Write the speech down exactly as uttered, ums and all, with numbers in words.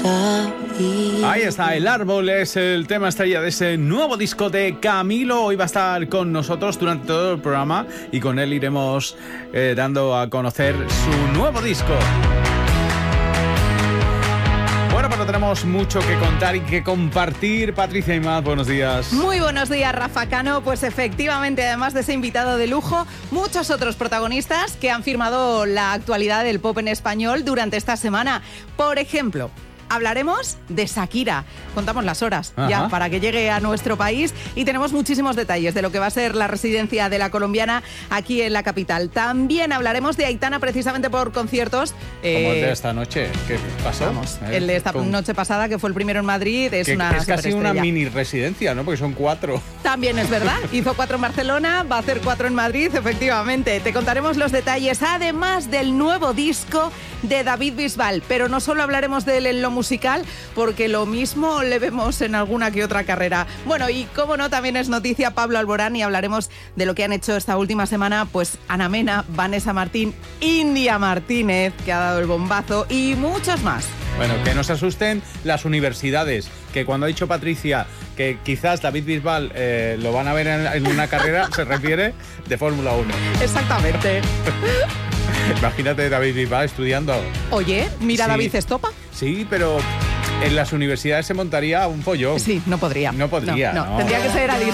David. Ahí está, El Árbol es el tema estrella de ese nuevo disco de Camilo. Hoy va a estar con nosotros durante todo el programa y con él iremos eh, dando a conocer su nuevo disco. Bueno, pero tenemos mucho que contar y que compartir. Patricia Imaz, buenos días. Muy buenos días, Rafa Cano. Pues efectivamente, además de ese invitado de lujo, muchos otros protagonistas que han firmado la actualidad del pop en español durante esta semana. Por ejemplo, hablaremos de Shakira. Contamos las horas Ajá. ya para que llegue a nuestro país y tenemos muchísimos detalles de lo que va a ser la residencia de la colombiana aquí en la capital. También hablaremos de Aitana precisamente por conciertos. Eh, ¿Cómo el de esta noche? ¿Qué pasó? Vamos, ¿Eh? el de esta Con... noche pasada, que fue el primero en Madrid, es que, una Es casi una mini residencia, ¿no? Porque son cuatro. También es verdad. Hizo cuatro en Barcelona, va a hacer cuatro en Madrid, efectivamente. Te contaremos los detalles, además del nuevo disco de David Bisbal. Pero no solo hablaremos de él en lo musical, porque lo mismo le vemos en alguna que otra carrera. Bueno, y cómo no, también es noticia Pablo Alborán y hablaremos de lo que han hecho esta última semana, pues Ana Mena, Vanessa Martín, India Martínez, que ha dado el bombazo, y muchos más. Bueno, que no se asusten las universidades, que cuando ha dicho Patricia que quizás David Bisbal eh, lo van a ver en, en una carrera, se refiere de Fórmula uno. Exactamente. Imagínate David Bisbal estudiando. Oye, mira sí. David Estopa. Sí, pero en las universidades se montaría un follón. Sí, no podría. No podría, no, no. no. Tendría que ser a